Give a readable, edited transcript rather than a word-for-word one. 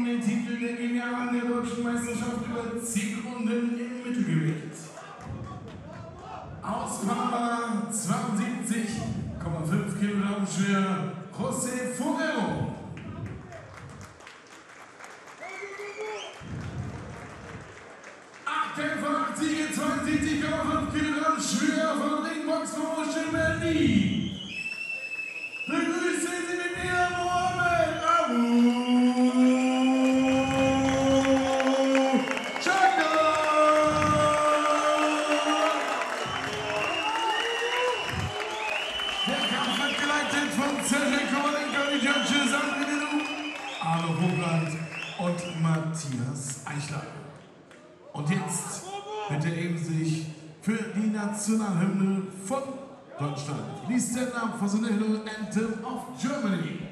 den Titel der Genialen der Deutschen Meisterschaft über 10 Runden im Mittelgewicht. Aus Panama 72,5 Kilogramm schwer, José Forero. Kämpfer 72,5 Kilogramm schwer von Ringbox Promotion Berlin. Begrüßen Sie mit mir Mohamed Abu Chaka. Der Kampf wird geleitet von Sergej Kovalenko, die Judges André Delou, Arno Vogland und Matthias Eichler. Und jetzt bitte eben sich für die Nationalhymne von Deutschland. Please stand up for the national anthem of Germany.